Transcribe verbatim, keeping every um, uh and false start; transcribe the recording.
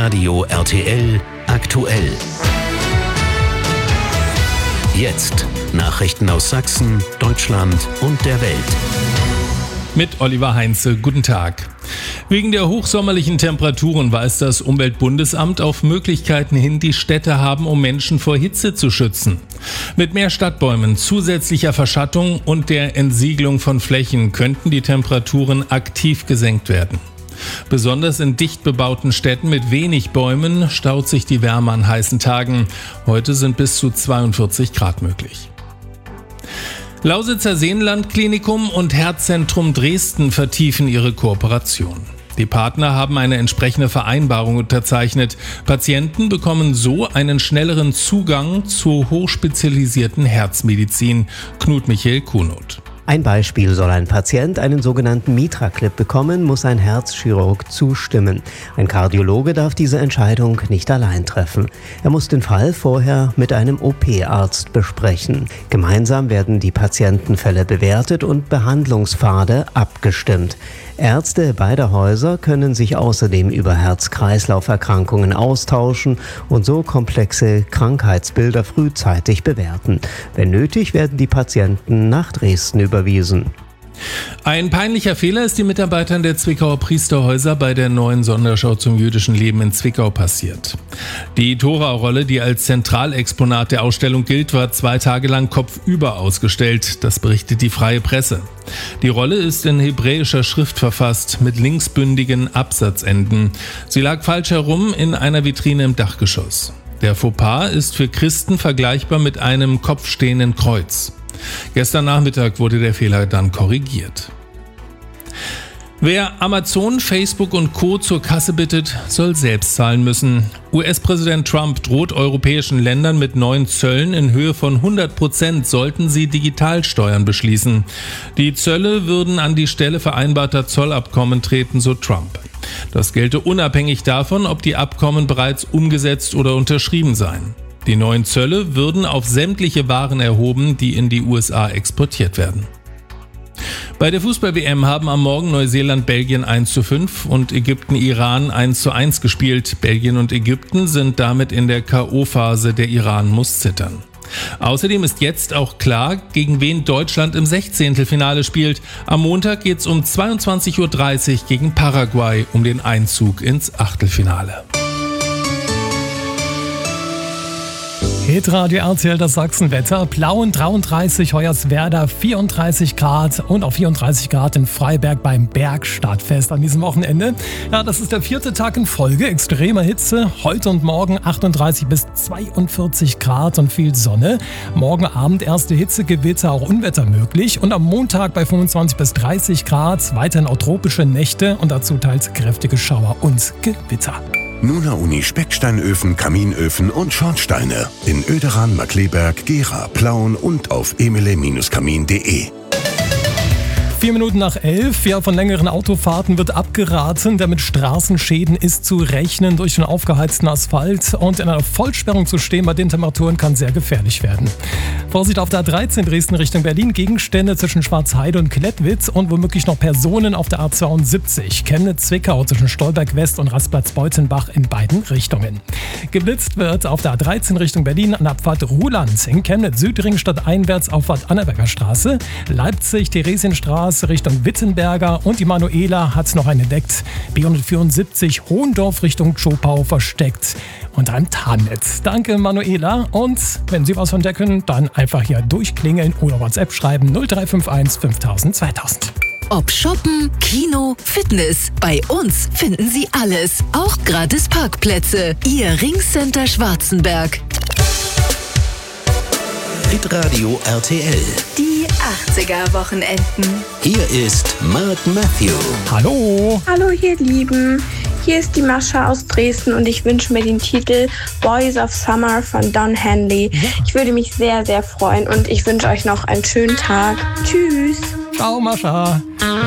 Hitradio R T L aktuell. Jetzt Nachrichten aus Sachsen, Deutschland und der Welt. Mit Oliver Heinze, guten Tag. Wegen der hochsommerlichen Temperaturen weist das Umweltbundesamt auf Möglichkeiten hin, die Städte haben, um Menschen vor Hitze zu schützen. Mit mehr Stadtbäumen, zusätzlicher Verschattung und der Entsiegelung von Flächen könnten die Temperaturen aktiv gesenkt werden. Besonders in dicht bebauten Städten mit wenig Bäumen staut sich die Wärme an heißen Tagen. Heute sind bis zu zweiundvierzig Grad möglich. Lausitzer Seenland-Klinikum und Herzzentrum Dresden vertiefen ihre Kooperation. Die Partner haben eine entsprechende Vereinbarung unterzeichnet. Patienten bekommen so einen schnelleren Zugang zur hochspezialisierten Herzmedizin. Knut Michael Kuhnot. Ein Beispiel: Soll ein Patient einen sogenannten Mitra-Clip bekommen, muss ein Herzchirurg zustimmen. Ein Kardiologe darf diese Entscheidung nicht allein treffen. Er muss den Fall vorher mit einem O P-Arzt besprechen. Gemeinsam werden die Patientenfälle bewertet und Behandlungspfade abgestimmt. Ärzte beider Häuser können sich außerdem über Herz-Kreislauf-Erkrankungen austauschen und so komplexe Krankheitsbilder frühzeitig bewerten. Wenn nötig, werden die Patienten nach Dresden überwiesen. Ein peinlicher Fehler ist den Mitarbeitern der Zwickauer Priesterhäuser bei der neuen Sonderschau zum jüdischen Leben in Zwickau passiert. Die Tora-Rolle, die als Zentralexponat der Ausstellung gilt, war zwei Tage lang kopfüber ausgestellt. Das berichtet die Freie Presse. Die Rolle ist in hebräischer Schrift verfasst, mit linksbündigen Absatzenden. Sie lag falsch herum in einer Vitrine im Dachgeschoss. Der Fauxpas ist für Christen vergleichbar mit einem kopfstehenden Kreuz. Gestern Nachmittag wurde der Fehler dann korrigiert. Wer Amazon, Facebook und Co. zur Kasse bittet, soll selbst zahlen müssen. U S-Präsident Trump droht europäischen Ländern mit neuen Zöllen in Höhe von hundert Prozent, sollten sie Digitalsteuern beschließen. Die Zölle würden an die Stelle vereinbarter Zollabkommen treten, so Trump. Das gelte unabhängig davon, ob die Abkommen bereits umgesetzt oder unterschrieben seien. Die neuen Zölle würden auf sämtliche Waren erhoben, die in die U S A exportiert werden. Bei der Fußball-W M haben am Morgen Neuseeland Belgien eins zu fünf und Ägypten Iran eins zu eins gespielt. Belgien und Ägypten sind damit in der K O-Phase, der Iran muss zittern. Außerdem ist jetzt auch klar, gegen wen Deutschland im Sechzehntelfinale spielt. Am Montag geht es um zweiundzwanzig Uhr dreißig gegen Paraguay um den Einzug ins Achtelfinale. Hitradio R T L, das Sachsenwetter. Plauen dreiunddreißig, Hoyerswerda vierunddreißig Grad und auch vierunddreißig Grad in Freiberg beim Bergstadtfest an diesem Wochenende. Ja, das ist der vierte Tag in Folge extremer Hitze. Heute und morgen achtunddreißig bis zweiundvierzig Grad und viel Sonne. Morgen Abend erste Hitzegewitter, auch Unwetter möglich. Und am Montag bei fünfundzwanzig bis dreißig Grad. Weiterhin auch tropische Nächte und dazu teils kräftige Schauer und Gewitter. Nuna Uni Specksteinöfen, Kaminöfen und Schornsteine in Oederan, Markkleeberg, Gera, Plauen und auf emile kamin punkt de. Vier Minuten nach elf. Ja, von längeren Autofahrten wird abgeraten, denn mit Straßenschäden ist zu rechnen durch den aufgeheizten Asphalt. Und in einer Vollsperrung zu stehen bei den Temperaturen kann sehr gefährlich werden. Vorsicht auf der A dreizehn Dresden Richtung Berlin. Gegenstände zwischen Schwarzheide und Klettwitz und womöglich noch Personen auf der A zweiundsiebzig. Chemnitz-Zwickau zwischen Stolberg West und Rastplatz-Beutenbach in beiden Richtungen. Geblitzt wird auf der A dreizehn Richtung Berlin an Abfahrt Ruhland. In Chemnitz-Südring stadteinwärts Auffahrt Annaberger Straße. Leipzig-Theresienstraße Richtung Wittenberger und die Manuela hat noch einen entdeckt. B hundertvierundsiebzig Hohendorf Richtung Zschopau versteckt unter einem Tarnnetz. Danke Manuela, und wenn Sie was entdecken, dann einfach hier durchklingeln oder WhatsApp schreiben null drei fünf eins fünftausend zweitausend. Ob Shoppen, Kino, Fitness, bei uns finden Sie alles, auch gratis Parkplätze. Ihr Ringcenter Schwarzenberg. Hitradio R T L. Die achtziger-Wochenenden. Hier ist Mark Matthew. Hallo. Hallo ihr Lieben, hier ist die Mascha aus Dresden und ich wünsche mir den Titel Boys of Summer von Don Henley. Ja. Ich würde mich sehr, sehr freuen und ich wünsche euch noch einen schönen Tag. Tschüss. Ciao Mascha.